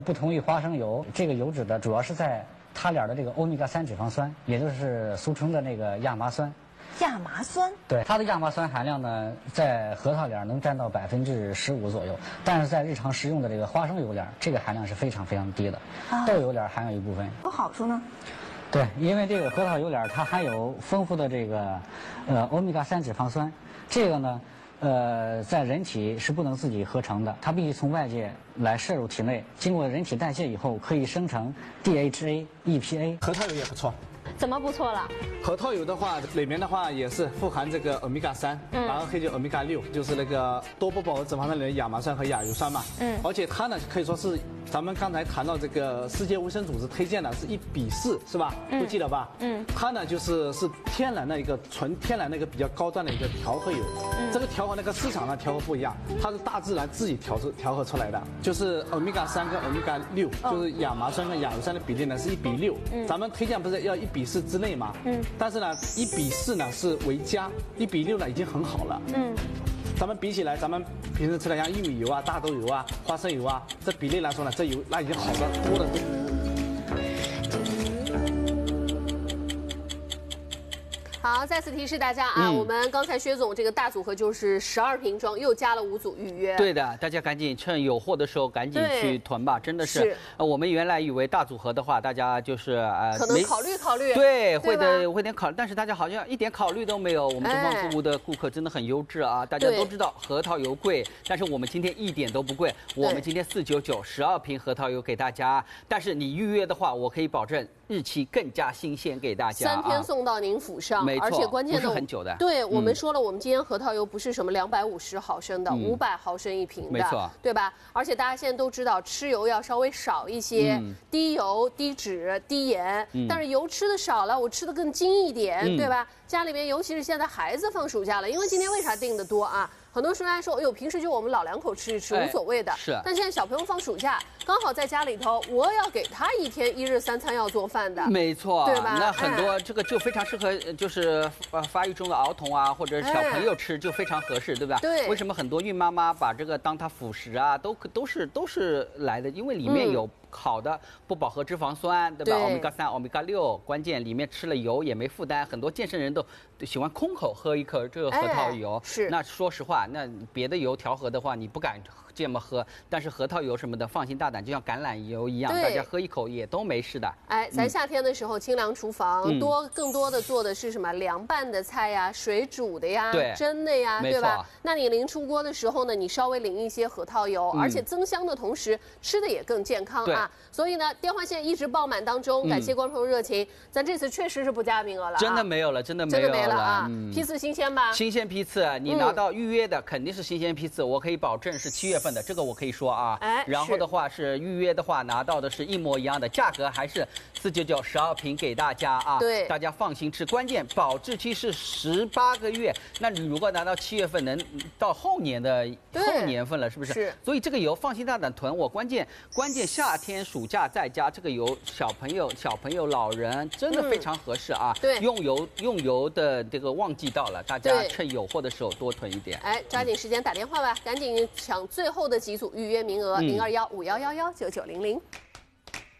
不同于花生油，这个油脂的主要是在它俩的这个欧米伽3脂肪酸，也就是俗称的那个亚麻酸。 亚麻酸， 对，它的亚麻酸含量呢，在核桃脸能占到15%左右，但是在日常食用的这个花生油脸，这个含量是非常非常低的。豆油脸含有一部分。 有好处呢？ 对，因为这个核桃油脸它含有丰富的这个欧米伽3脂肪酸，这个呢。在人体是不能自己合成的，它必须从外界来摄入体内，经过人体代谢以后，可以生成 DHA、EPA。 核桃油也不错。 怎么不错了？ 核桃油的话，里面的话也是富含这个欧米伽3，然后还有欧米伽6，就是那个多不饱和脂肪酸里的亚麻酸和亚油酸嘛。而且它呢可以说是咱们刚才谈到这个世界卫生组织推荐的是1:4，是吧？都记得吧？它呢是天然的一个纯天然的一个比较高端的一个调和油。这个调和那个市场上调和不一样，它是大自然自己调和出来的，就是欧米伽3跟欧米伽6，就是亚麻酸跟亚油酸的比例呢是1:6。咱们推荐不是要1:4之内吗？但是呢，1:4呢是为佳，1:6呢已经很好了。咱们比起来，咱们平时吃的像玉米油啊、大豆油啊、花生油啊，这比例来说呢，这油那已经好的多得多。 好，再次提示大家啊，我们刚才薛总这个大组合就是12瓶装，又加了5组预约。 对的，大家赶紧趁有货的时候赶紧去囤吧，真的是。我们原来以为大组合的话，大家就是可能考虑考虑。 对，会点考虑，但是大家好像一点考虑都没有。我们东方服务的顾客真的很优质啊，大家都知道核桃油贵，但是我们今天一点都不贵，我们今天499，12瓶核桃油给大家。但是你预约的话，我可以保证日期更加新鲜给大家。 3天送到您府上。 没错， 而且关键的不是很久的。 对，我们说了，我们今天核桃油不是什么250毫升的，500毫升一瓶的， 没错， 对吧？而且大家现在都知道，吃油要稍微少一些，低油、低脂、低盐。但是油吃的少了，我吃的更精一点，对吧？家里面尤其是现在孩子放暑假了，因为今天为啥订的多啊？很多专家说，哎呦，平时就我们老两口吃一吃无所谓的， 是。 但现在小朋友放暑假，刚好在家里头，我要给他一天1日3餐要做饭的， 没错， 对吧？ 那很多这个就非常适合，就是发育中的儿童啊，或者小朋友吃就非常合适，对吧？ 对。 为什么很多孕妈妈把这个当它辅食啊，都是来的，因为里面有好的不饱和脂肪酸，对吧？欧米伽3、欧米伽6，关键里面吃了油也没负担，很多健身人都喜欢空口喝一口这个核桃油。 是。 那说实话，那别的油调和的话，你不敢这么喝，但是核桃油什么的放心大胆，就像橄榄油一样，大家喝一口也都没事的。 哎，咱夏天的时候清凉厨房更多的做的是什么凉拌的菜呀、水煮的呀、蒸的呀，对吧？那你临出锅的时候呢，你稍微淋一些核桃油，而且增香的同时吃的也更健康啊。所以呢，电话线一直爆满当中，感谢观众热情，咱这次确实是不加名额了， 真的没有了，真的没有了啊！批次新鲜吧？ 新鲜批次，你拿到预约的肯定是新鲜批次，我可以保证是7月份的，这个我可以说啊。然后的话是预约的话，拿到的是一模一样的，价格还是499，12瓶给大家啊。 对， 大家放心吃，关键保质期是18个月。那你如果拿到7月份，能到后年份了，是不是？ 是。 所以这个油放心大胆囤，我关键夏天暑假在家这个油，小朋友、老人真的非常合适啊。 对， 用油的这个旺季到了，大家趁有货的时候多囤一点。 哎，抓紧时间打电话吧，赶紧抢最后的几组预约名额，02151119900。